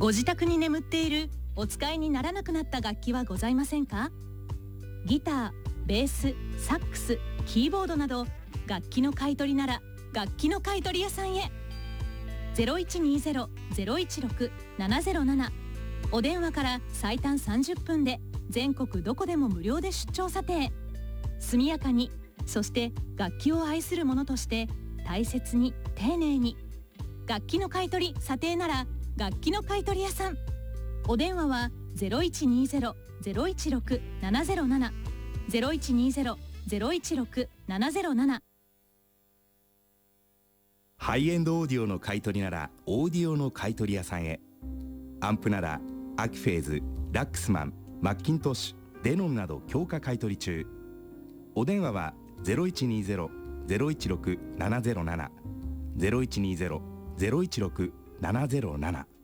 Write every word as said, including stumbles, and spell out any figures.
ご自宅に眠っているお使いにならなくなった楽器はございませんか？ギター、ベース、サックス、キーボードなど楽器の買い取りなら楽器の買い取り屋さんへ。 ゼロいちにゼロ ゼロいちろく ななゼロなな お電話から最短さんじゅっぷんで全国どこでも無料で出張査定。速やかに、そして楽器を愛する者として大切に丁寧に。楽器の買い取り査定なら楽器の買い取り屋さん。お電話は ゼロいちにゼロ ゼロいちろく ななゼロなな ゼロいちにゼロ ゼロいちろく ななゼロなな。 ハイエンドオーディオの買い取りならオーディオの買い取り屋さんへ。アンプならアキフェーズ、ラックスマン、マッキントッシュ、デノンなど強化買い取り中。お電話は ゼロいちにゼロ ゼロいちろく ななゼロなな ゼロいちにゼロ ゼロいちろく ななゼロなな。